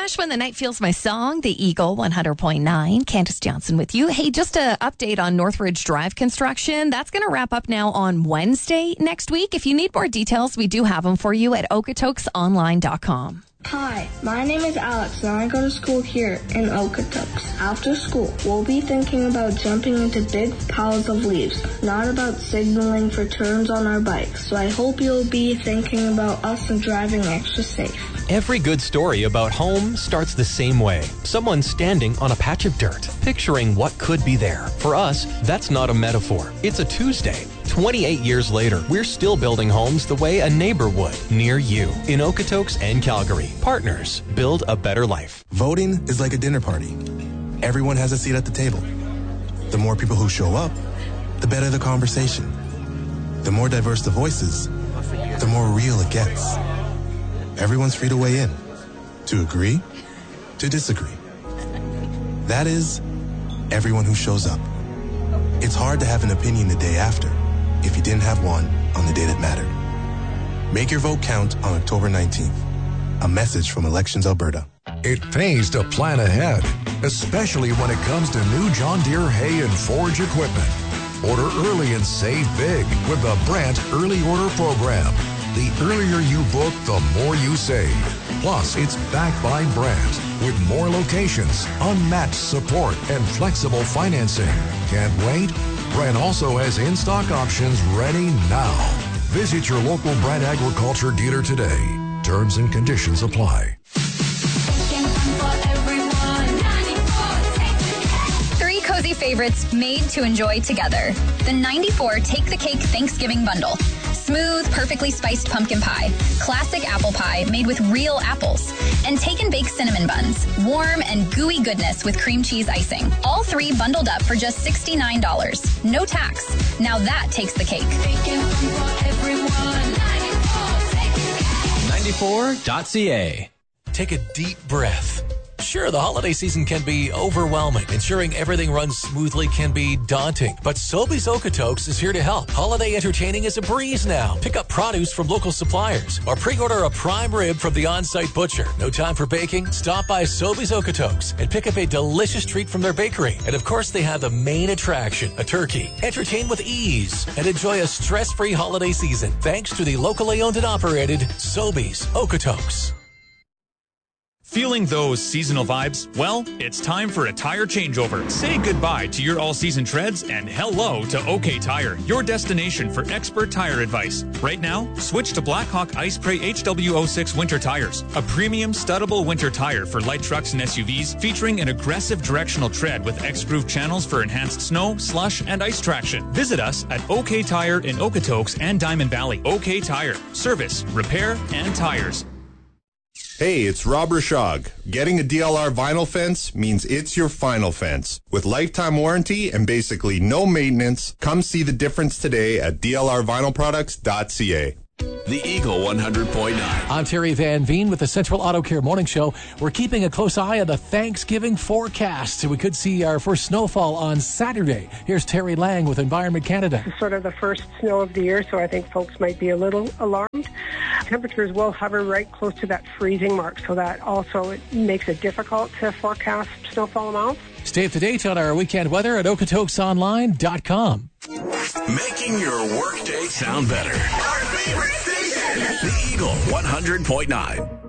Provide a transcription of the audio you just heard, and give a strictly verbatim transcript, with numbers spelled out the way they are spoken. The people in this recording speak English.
Flash When the Night Feels My Song, the Eagle one hundred point nine. Candace Johnson with you. Hey, just an update on Northridge Drive construction. That's going to wrap up now on Wednesday next week. If you need more details, we do have them for you at okotoks online dot com. Hi, my name is Alex and I go to school here in Okotoks. After school, we'll be thinking about jumping into big piles of leaves, not about signaling for turns on our bikes. So I hope you'll be thinking about us and driving extra safe. Every good story about home starts the same way. Someone standing on a patch of dirt, picturing what could be there. For us, that's not a metaphor. It's a Tuesday. twenty-eight years later, we're still building homes the way a neighbor would, near you, in Okotoks and Calgary. Partners, build a better life. Voting is like a dinner party. Everyone has a seat at the table. The more people who show up, the better the conversation. The more diverse the voices, the more real it gets. Everyone's free to weigh in, to agree, to disagree. That is, everyone who shows up. It's hard to have an opinion the day after if you didn't have one on the day that mattered. Make your vote count on October nineteenth. A message from Elections Alberta. It pays to plan ahead, especially when it comes to new John Deere hay and forage equipment. Order early and save big with the Brandt Early Order Program. The earlier you book, the more you save. Plus, it's backed by Brandt with more locations, unmatched support, and flexible financing. Can't wait? Brandt also has in-stock options ready now. Visit your local Brandt Agriculture dealer today. Terms and conditions apply. Three cozy favorites made to enjoy together. The ninety-four Take the Cake Thanksgiving Bundle. Smooth, perfectly spiced pumpkin pie, classic apple pie made with real apples, and take and bake cinnamon buns, warm and gooey goodness with cream cheese icing. All three bundled up for just sixty-nine dollars. No tax. Now that takes the cake. ninety-four dot c a. Take a deep breath. Sure, the holiday season can be overwhelming. Ensuring everything runs smoothly can be daunting. But Sobeys Okotoks is here to help. Holiday entertaining is a breeze now. Pick up produce from local suppliers or pre-order a prime rib from the on-site butcher. No time for baking? Stop by Sobeys Okotoks and pick up a delicious treat from their bakery. And of course, they have the main attraction, a turkey. Entertain with ease and enjoy a stress-free holiday season thanks to the locally owned and operated Sobeys Okotoks. Feeling those seasonal vibes? Well, it's time for a tire changeover. Say goodbye to your all-season treads and hello to OK Tire, your destination for expert tire advice. Right now, switch to Blackhawk Ice Spray H W zero six winter tires, a premium studdable winter tire for light trucks and S U Vs featuring an aggressive directional tread with X-groove channels for enhanced snow, slush, and ice traction. Visit us at OK Tire in Okotoks and Diamond Valley. OK Tire. Service, repair, and tires. Hey, it's Rob Rashog. Getting a D L R vinyl fence means it's your final fence. With lifetime warranty and basically no maintenance, come see the difference today at d l r vinyl products dot c a. The Eagle one hundred point nine. I'm Terry Van Veen with the Central Auto Care Morning Show. We're keeping a close eye on the Thanksgiving forecast. We could see our first snowfall on Saturday. Here's Terry Lang with Environment Canada. This is sort of the first snow of the year, so I think folks might be a little alarmed. Temperatures will hover right close to that freezing mark, so that also it makes it difficult to forecast snowfall amounts. Stay up to date on our weekend weather at okotoks online dot com. Making your workday sound better. Our favorite station. The Eagle one hundred point nine.